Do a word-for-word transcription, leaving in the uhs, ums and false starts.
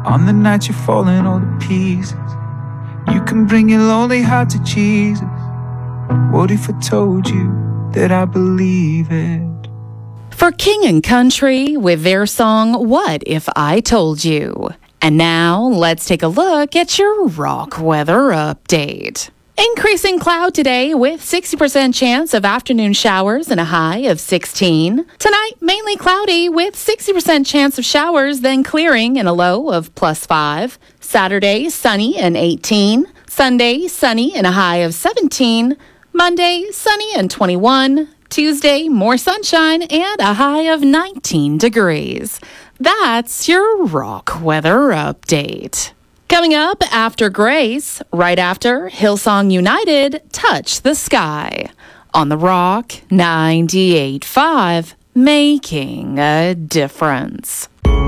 On the night you're falling all to pieces, you can bring your lonely heart to Jesus. What if I told you that I believe it? For King and Country with their song, What If I Told You? And now, let's take a look at your rock weather update. Increasing cloud today with sixty percent chance of afternoon showers and a high of sixteen. Tonight, mainly cloudy with sixty percent chance of showers, then clearing and a low of plus five. Saturday, sunny and eighteen. Sunday, sunny and a high of seventeen. Monday, sunny and twenty-one. Tuesday, more sunshine and a high of nineteen degrees. That's your rock weather update. Coming up after Grace, right after Hillsong United, Touch the Sky. On the Rock ninety-eight point five, making a difference.